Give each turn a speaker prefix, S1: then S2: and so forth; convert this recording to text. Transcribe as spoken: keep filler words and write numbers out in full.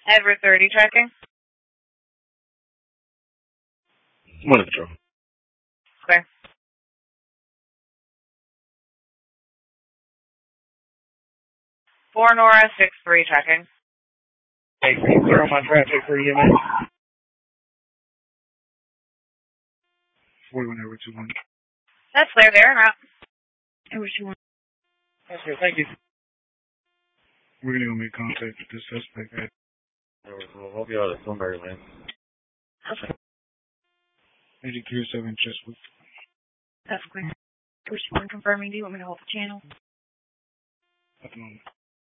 S1: Edward thirty tracking.
S2: One of the trouble.
S1: Clear. Four Nora six three tracking.
S2: Hey, can you clear on my traffic for you, man? forty-one over two one.
S1: That's clear there, en route.
S3: Over two one.
S2: That's good, thank you. We're gonna go make contact with this suspect. Right?
S4: I'll be out of Sunbury, man.
S3: Okay.
S2: Agent Q seven Cheswood.
S3: That's clear. Over two one confirming. Do you want me to hold the channel?
S2: At the moment.